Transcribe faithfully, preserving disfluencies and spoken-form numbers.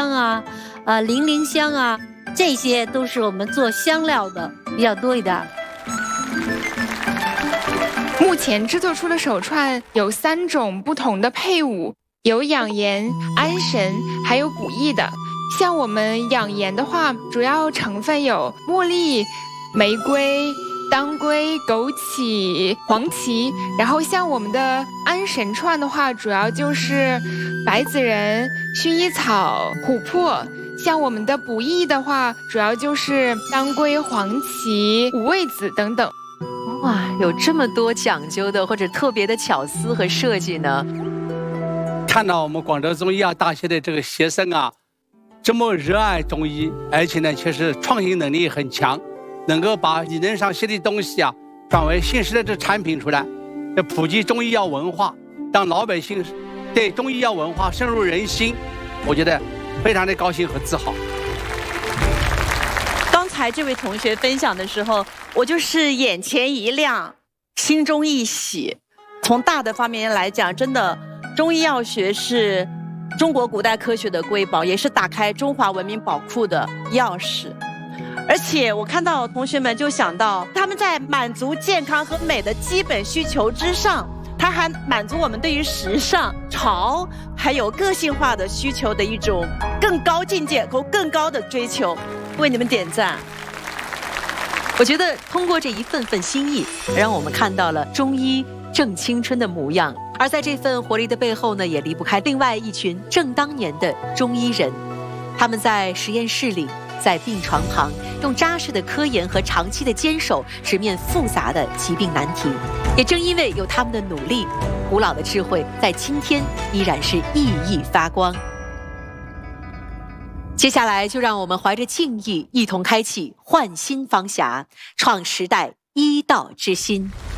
香啊、呃零陵香啊，这些都是我们做香料的比较多一点。 目前制作出的手串有三种不同的配伍，有养颜、安神，还有补益的。像我们养颜的话，主要成分有茉莉、玫瑰、当归、枸杞、黄芪。然后像我们的安神串的话，主要就是白子仁、薰衣草、琥珀。像我们的补益的话，主要就是当归、黄芪、五味子等等。 哇，有这么多讲究的或者特别的巧思和设计呢？ 看到我们广州中医药大学的这个学生啊，这么热爱中医，而且呢，确实创新能力很强，能够把理论上学的东西啊，转为现实的这产品出来，要普及中医药文化，让老百姓对中医药文化深入人心，我觉得非常的高兴和自豪。 刚才这位同学分享的时候，我就是眼前一亮，心中一喜。从大的方面来讲，真的中医药学是中国古代科学的瑰宝，也是打开中华文明宝库的钥匙。而且我看到同学们就想到，他们在满足健康和美的基本需求之上，它还满足我们对于时尚、潮还有个性化的需求的一种更高境界和更高的追求。为你们点赞。 我觉得通过这一份份心意，让我们看到了中医正青春的模样。而在这份活力的背后呢，也离不开另外一群正当年的中医人。他们在实验室里，在病床旁，用扎实的科研和长期的坚守，直面复杂的疾病难题。也正因为有他们的努力，古老的智慧在今天依然是熠熠发光。接下来就让我们怀着敬意，一同开启焕新方匣，创时代医道之心。